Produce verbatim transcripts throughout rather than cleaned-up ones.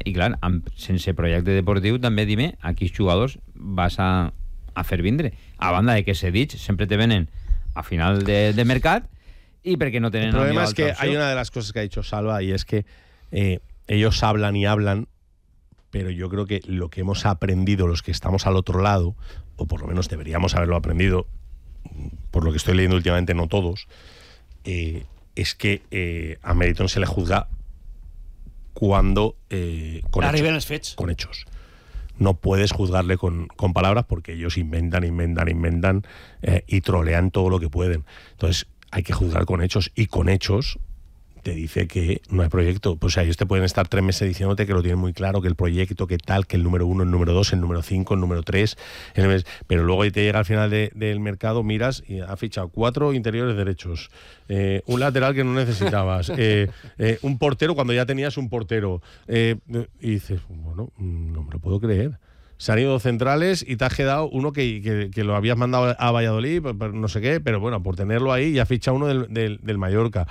i clar, amb, sense projecte deportiu també dime a quins jugadors vas a, a fer vindre, a banda de que cedits sempre te venen a final de, de mercat y porque no tienen. El problema es que hay una de las cosas que ha dicho Salva y es que eh, ellos hablan y hablan, pero yo creo que lo que hemos aprendido los que estamos al otro lado, o por lo menos deberíamos haberlo aprendido, por lo que estoy leyendo últimamente, no todos, eh, es que eh, a Meriton se le juzga cuando eh, con, hechos, con hechos. No puedes juzgarle con, con palabras porque ellos inventan, inventan, inventan eh, y trolean todo lo que pueden. Entonces hay que juzgar con hechos, y con hechos te dice que no hay proyecto. Pues, o sea, ellos te pueden estar tres meses diciéndote que lo tienen muy claro, que el proyecto, que tal, que el número uno, el número dos, el número cinco, el número tres, el... pero luego te llega al final de, del mercado, miras y ha fichado cuatro interiores derechos, eh, un lateral que no necesitabas, eh, eh, un portero cuando ya tenías un portero, eh, y dices, bueno, no me lo puedo creer. Se han ido dos centrales y te has quedado uno que, que, que lo habías mandado a Valladolid, no sé qué, pero bueno, por tenerlo ahí ya ficha uno del, del, del Mallorca.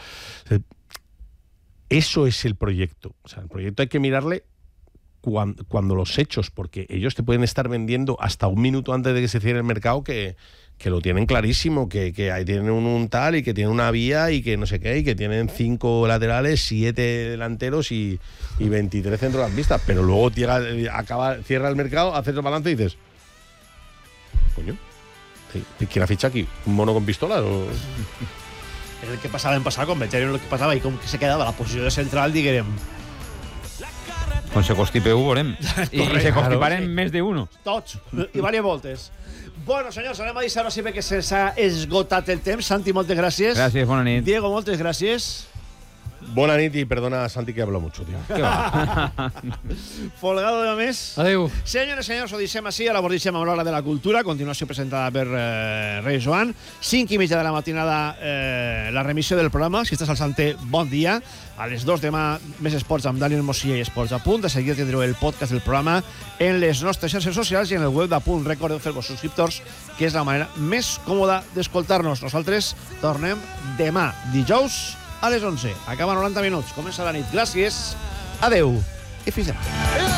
Eso es el proyecto. O sea, el proyecto hay que mirarle cuando, cuando los hechos, porque ellos te pueden estar vendiendo hasta un minuto antes de que se cierre el mercado que, que lo tienen clarísimo, que, que ahí tienen un, un tal y que tienen una vía y que no sé qué, y que tienen cinco laterales, siete delanteros y, y veintitrés centrocampistas, pero luego llega, acaba, cierra el mercado, haces el balance y dices, coño, ¿quién ha fichado aquí? ¿Un mono con pistola? O... És el que passava en passar, com veiem el que passava i com que se quedava a la posició de central, diguem. Quan se constipe u, veurem. I, i se constiparen més d'uno. Tots. I varia voltes. Bueno, senyors, anem a deixar-ho així perquè s'ha esgotat el temps. Santi, moltes gràcies. Gràcies, bona nit. Diego, moltes gràcies. Bona nit i perdona a Santi que hablo mucho, tío. Folgado de més. Adéu. Senyores i senyors, ho deixem així, ara vos deixem amb l'hora de la cultura, a continuació presentada per eh, Rei Joan. cinc i mitja de la matinada, eh, la remissió del programa. Si estàs al Santé, bon dia. A les dos demà, més esports amb Daniel Mosilla i Esports a Punt. De seguida tindreu el podcast del programa en les nostres xarxes socials i en el web de Punt. Recordeu fer-vos subscriptors, que és la manera més còmoda d'escoltar-nos. Nosaltres tornem demà, dijous, a les onze. Acaba noranta minuts. Comença la nit. Gràcies, adeu i fins demà.